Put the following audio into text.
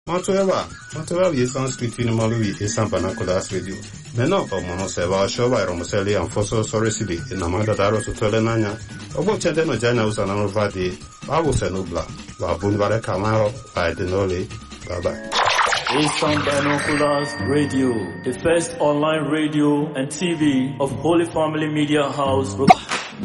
Whatever we Sanskrit in Malawi is some Panacolas radio. Meno of Monoseva, Shova, Romoseli, and Fosso Sorisidi in Amanda Daro to Tolenania, Obo Chendeno Jana was an Vadi, Babus and Ubla, Babunvare Camaro, by Denoli. Bye bye. Asian Binoculars Radio, the first online radio and TV of Holy Family Media House.